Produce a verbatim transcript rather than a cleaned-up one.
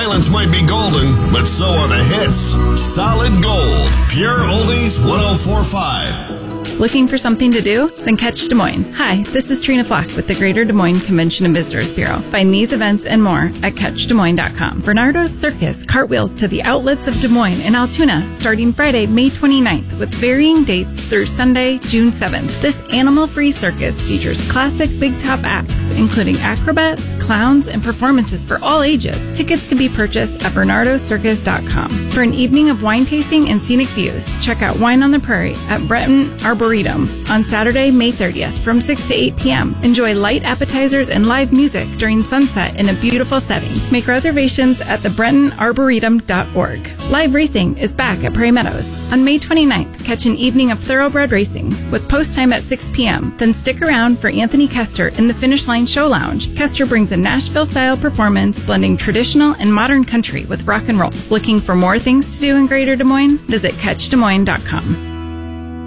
Silence might be golden, but so are the hits. Solid gold. Pure Oldies one oh four point five. Looking for something to do? Then catch Des Moines. Hi, this is Trina Flock with the Greater Des Moines Convention and Visitors Bureau. Find these events and more at catch des moines dot com. Bernardo's Circus cartwheels to the outlets of Des Moines and Altoona starting Friday, May twenty-ninth with varying dates through Sunday, June seventh. This animal-free circus features classic big top acts, including acrobats, clowns, and performances for all ages. Tickets can be purchased at bernardos circus dot com. For an evening of wine tasting and scenic views, check out Wine on the Prairie at Breton Arboretum on Saturday, May thirtieth from six to eight p.m. Enjoy light appetizers and live music during sunset in a beautiful setting. Make reservations at the breton arboretum dot org. Live racing is back at Prairie Meadows. On May twenty-ninth, catch an evening of thoroughbred racing with post time at six p.m. Then stick around for Anthony Kester in the Finish Line Show Lounge. Kester brings a Nashville-style performance blending traditional and modern country with rock and roll. Looking for more things to do in Greater Des Moines? Visit catch des moines dot com.